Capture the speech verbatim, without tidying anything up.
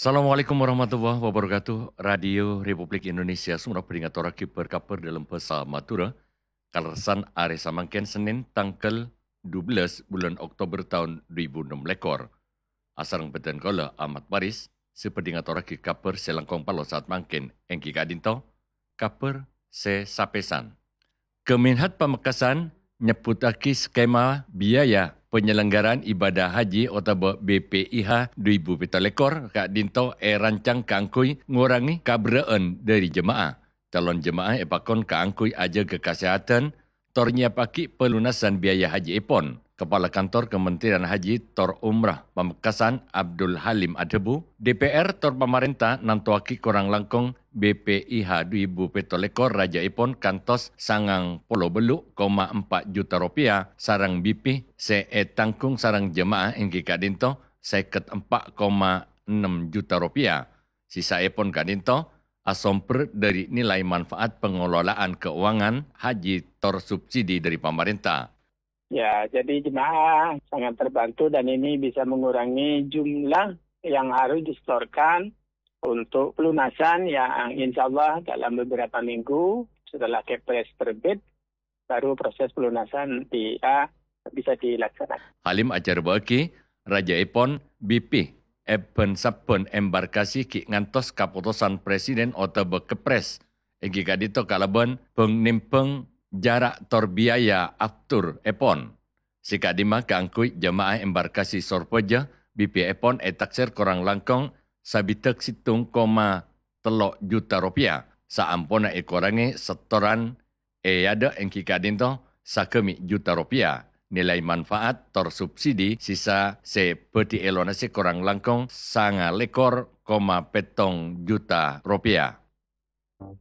Assalamualaikum warahmatullahi wabarakatuh. Radio Republik Indonesia semua peringat orang kiper kaper dalam Pesa Matura. Kalasan Are Samangken Senin tanggal dua belas bulan Oktober tahun dua ribu enam lekor. Asarang beten kola Ahmad Baris, seperingat orang kaper selangkong palo saat mangken engki kadinto, kaper se sapesan. Kemenhat Pamekasan nyeputaki skema biaya penyelenggaraan ibadah haji atau B P I H dua ribu lekor kak dinto e rancang keangkui ngurangi kabraan dari jemaah. Calon jemaah epakon keangkui aja ke kesehatan tornya paki pelunasan biaya haji epon. Kepala Kantor Kementerian Haji Tor Umrah Pamekasan Abdul Halim Adebu, D P R Tor Pemerintah nantuaki korang langkong B P I H dua ribu lekor Raja Ipon kantos sangang polo beluk koma empat juta rupiah sarang B P se e tangkung sarang jemaah engki kadinto seket empat koma enam juta rupiah. Sisa Ipon kadinto asomper dari nilai manfaat pengelolaan keuangan haji tor subsidi dari pemerintah. Ya, jadi jemaah sangat terbantu dan ini bisa mengurangi jumlah yang harus disetorkan untuk pelunasan yang insya Allah dalam beberapa minggu setelah Kepres terbit, baru proses pelunasan di, uh, bisa dilaksanakan. Halim ajar baki, Raja Ipon, B P, Epen Sapen embarkasi ki ngantos keputusan Presiden atau Kepres. Egi kadito kalaban pengnempeng jarak tor biaya aftur Epon. Sika dima keangkui jemaah embarkasi sorpoja, B P Epon etakser korang langkong sabitek situng koma telok juta rupiah. Saampona ekorangi setoran e ada engki kadinto sakemi juta rupiah. Nilai manfaat tor subsidi sisa se peti elonasi korang langkong sanga lekor koma petong juta rupiah.